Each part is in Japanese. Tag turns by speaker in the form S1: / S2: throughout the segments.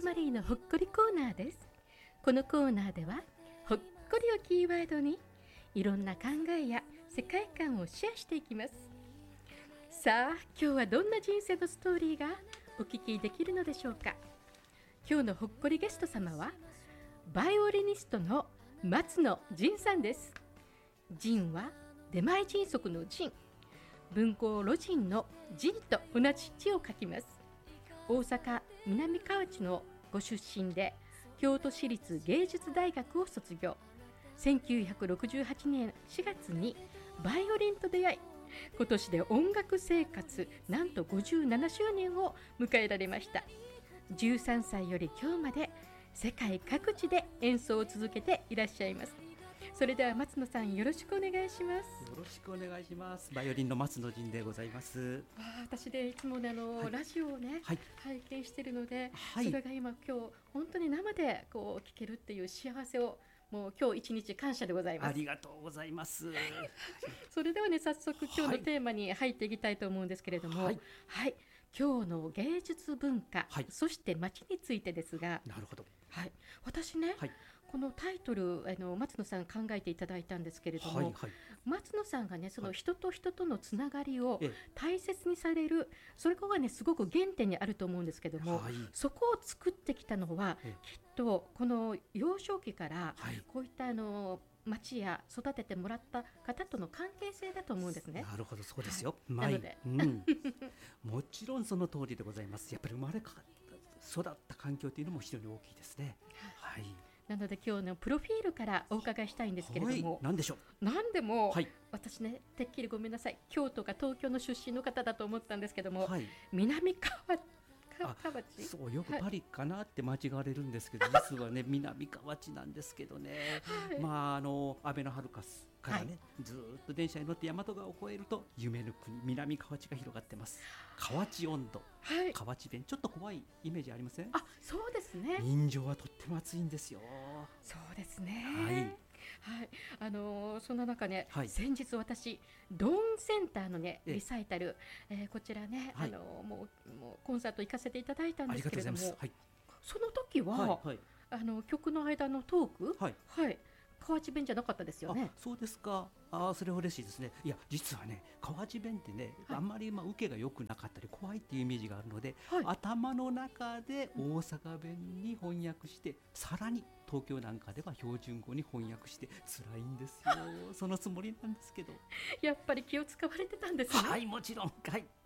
S1: マリーのほっこりコーナーです。このコーナーではほっこりをキーワードにいろんな考えや世界観をシェアしていきます。さあ、今日はどんな人生のストーリーがお聞きできるのでしょうか。今日のほっこりゲスト様はバイオリニストの松野仁さんです。仁は出前人足の仁、文庫ロジンの仁と同じ字を書きます。大阪南河内のご出身で京都市立芸術大学を卒業。1968年4月にバイオリンと出会い、今年で音楽生活なんと57周年を迎えられました。13歳より今日まで世界各地で演奏を続けていらっしゃいます。それでは松野さん、よろしくお願いします。
S2: よろしくお願いします。バイオリンの松野仁でございます。
S1: 私でいつもねラジオをね、拝見しているので、それが今日本当に生でこう聞けるっていう幸せをもう今日一日感謝でございます。
S2: ありがとうございます。
S1: それではね、早速今日のテーマに入っていきたいと思うんですけれども、今日の芸術文化、そして街についてですが、
S2: なるほど。
S1: 私ね、このタイトル松野さん考えていただいたんですけれども、松野さんがね、その人と人とのつながりを大切にされる、それがねすごく原点にあると思うんですけども、そこを作ってきたのはきっとこの幼少期からこういった町や育ててもらった方との関係性だと思うんですね。
S2: なるほど、そうですよ。
S1: なので、
S2: もちろんその通りでございます。やっぱり生まれ育った環境というのも非常に大きいですね。
S1: なので今日のプロフィールからお伺いしたいんですけれども、
S2: 何でしょう。
S1: 何でも、私ね、てっきりごめんなさい、京都か東京の出身の方だと思ったんですけども、南河内、
S2: そうよくパリかなって間違われるんですけど、実はね南河内なんですけどね、アベノハルカスからね、ずっと電車に乗って大和川を越えると夢の国南河内が広がってます。河内音頭、河内弁、ちょっと怖いイメージありません？
S1: そうですね。
S2: 人情はとっても熱いんですよ。
S1: そうですね。そんな中ね、先日私ドーンセンターのねリサイタル、こちらね、もうコンサート行かせていただいたんですけれども、その時は、曲の間のトーク、河内弁じゃなかったですよね。
S2: そうですか。それは嬉しいですね。いや実はね、河内弁ってね、あんまり受けが良くなかったり怖いっていうイメージがあるので、頭の中で大阪弁に翻訳して、さらに東京なんかでは標準語に翻訳して辛いんですよ。そのつもりなんですけど。
S1: やっぱり気を使われてたんですね。
S2: もちろん。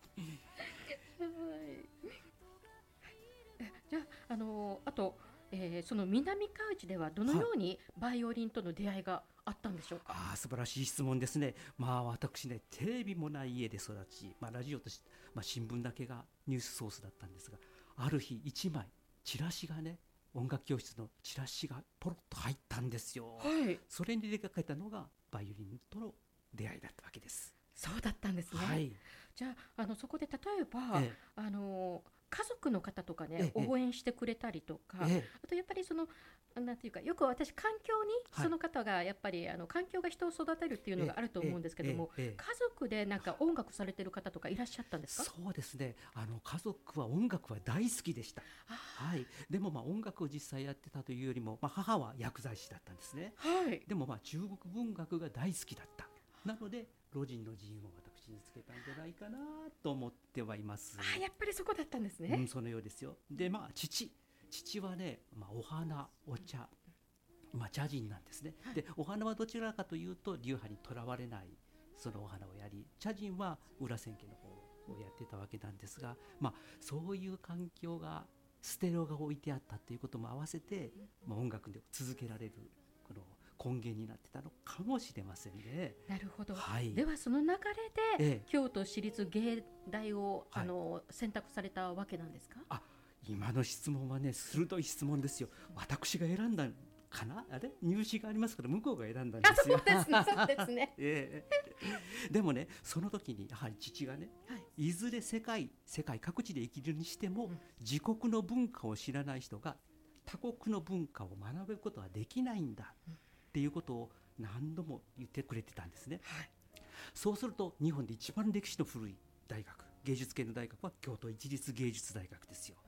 S1: じゃあ、あとその南河内ではどのようにバイオリンとの出会いがあったんでしょうか。
S2: 素晴らしい質問ですね。私ね、テレビもない家で育ち、ラジオとして、新聞だけがニュースソースだったんですが、ある日1枚チラシがね、音楽教室のチラシがポロッと入ったんですよ。それに出かけたのがバイオリンとの出会いだったわけです。
S1: そうだったんですね。じゃあ、そこで例えば、家族の方とかね、応援してくれたりとか、あとやっぱりなんていうか、よく私環境にその方がやっぱり環境が人を育てるっていうのがあると思うんですけども、家族でなんか音楽されてる方とかいらっしゃったんですか？
S2: そうですね、家族は音楽は大好きでした。でも音楽を実際やってたというよりも、母は薬剤師だったんですね。でも中国文学が大好きだった。なのでロジンの陣を私につけたんじゃないかなと思ってはいます。
S1: やっぱりそこだったんですね。
S2: そのようですよ。で父はね、お花お茶、茶人なんですね。でお花はどちらかというと流派にとらわれないそのお花をやり、茶人は裏千家の方をやってたわけなんですが、そういう環境がステレオが置いてあったということも合わせて、音楽で続けられるこの根源になってたのかもしれませんね。
S1: なるほど。ではその流れで、京都市立芸大を、選択されたわけなんですか？
S2: 今の質問はね、鋭い質問ですよ。私が選んだかな、入試がありますから向こうが選んだんですよ。
S1: そうですね。
S2: でもね、その時にやはり父がね、いずれ世界各地で生きるにしても、自国の文化を知らない人が他国の文化を学ぶことはできないんだっていうことを何度も言ってくれてたんですね。そうすると日本で一番歴史の古い大学、芸術系の大学は京都市立芸術大学ですよ。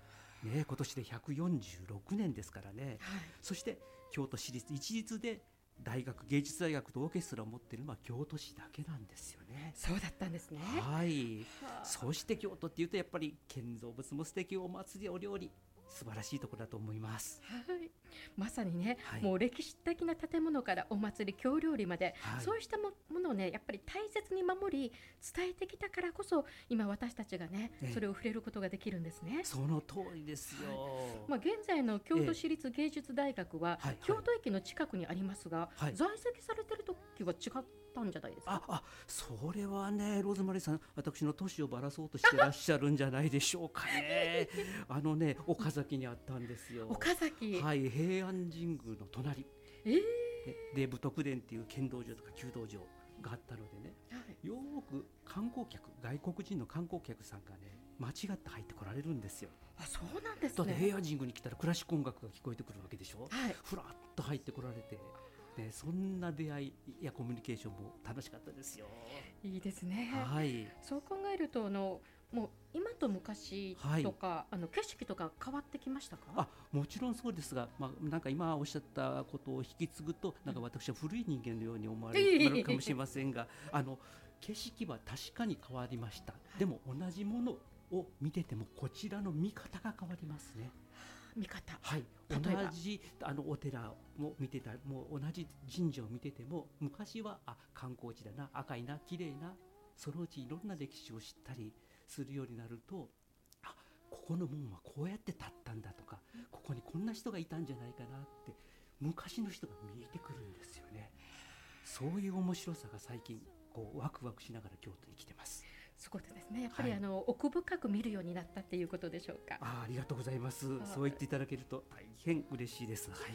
S2: ね、今年で146年ですからね、
S1: はい、
S2: そして京都市立一律で芸術大学とオーケストラを持っているのは京都市だけなんですよね。
S1: そうだったんですね。
S2: はい、
S1: はあ、
S2: そして京都っていうとやっぱり建造物も素敵、お祭り、お料理、素晴らしいところだと思います。
S1: はい、まさにね、
S2: はい、
S1: もう歴史的な建物からお祭り、京料理まで、
S2: はい、
S1: そうしたものをね、やっぱり大切に守り伝えてきたからこそ、今私たちがね、それを触れることができるんですね。
S2: その通りですよ。
S1: まあ、現在の京都市立芸術大学は、京都駅の近くにありますが、
S2: はい、
S1: 在籍されてる時は違ったんじゃないですか。
S2: それはね、ローズマリーさん、私の年をばらそうとしてらっしゃるんじゃないでしょうかね。岡崎にあったんですよ。
S1: 岡崎、
S2: はい、平安神宮の隣、で武徳殿っていう剣道場とか弓道場があったのでね、はい、よく外国人の観光客さんがね、間違って入ってこられるんですよ。
S1: そうなんですね。
S2: だって平安神宮に来たらクラシック音楽が聞こえてくるわけでしょ、
S1: はい、
S2: ふらっと入ってこられて、でそんな出会いやコミュニケーションも楽しかったですよ。
S1: いいですね。
S2: はい、
S1: そう考えるともう今と昔とか、はい、景色とか変わってきましたか？
S2: もちろんそうですが、なんか今おっしゃったことを引き継ぐと、なんか私は古い人間のように思われるかもしれませんが景色は確かに変わりました。でも同じものを見ててもこちらの見方が変わりますね。
S1: 見方、
S2: はい、同じお寺も見てた、もう同じ神社を見てても、昔は観光地だな、赤いな、綺麗な、そのうちいろんな歴史を知ったりするようになると、ここの門はこうやって建ったんだとか、ここにこんな人がいたんじゃないかなって昔の人が見えてくるんですよね。そういう面白さが最近ワクワクしながら京都に来てます。
S1: そういうことですね。やっぱり、はい、奥深く見るようになったっていうことでしょうか。
S2: ありがとうございます。そう言っていただけると大変嬉しいです。はい、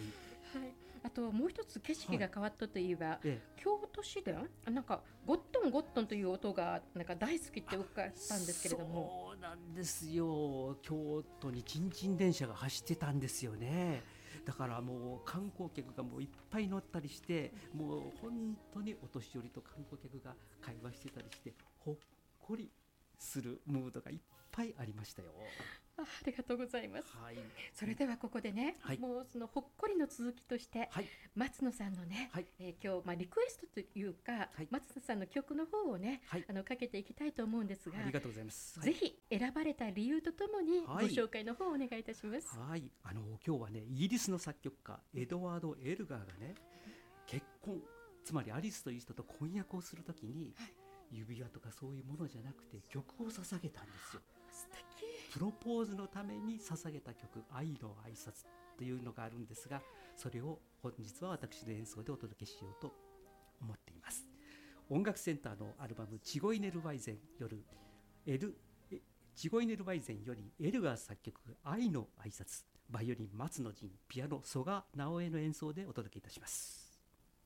S1: はい、あともう一つ景色が変わったといえば、京都市電、なんかゴットンゴットンという音がなんか大好きって伺ったんですけれども。
S2: そうなんですよ。京都にちんちん電車が走ってたんですよね。だからもう観光客がもういっぱい乗ったりして、もう本当にお年寄りと観光客が会話してたりして、ほっこりするムードがいっぱいありましたよ。
S1: ありがとうございます。
S2: はい、
S1: それではここでね、はい、もうそのほっこりの続きとして、はい、松野さんのね、はい、今日リクエストというか、はい、松野さんの曲の方をね、はい、かけていきたいと思うんですが、
S2: ありがとうございます。
S1: ぜひ選ばれた理由とともにご紹介の方をお願いいたします。
S2: はい、今日はね、イギリスの作曲家エドワード・エルガーがね、結婚、つまりアリスという人と婚約をするときに、はい、指輪とかそういうものじゃなくて曲を捧げたんですよ。
S1: 素敵。
S2: プロポーズのために捧げた曲、愛の挨拶というのがあるんですが、それを本日は私の演奏でお届けしようと思っています。音楽センターのアルバムチゴイネルワイゼンよりエルガー作曲愛の挨拶、バイオリン松野仁、ピアノ曽我直江の演奏でお届けいたします。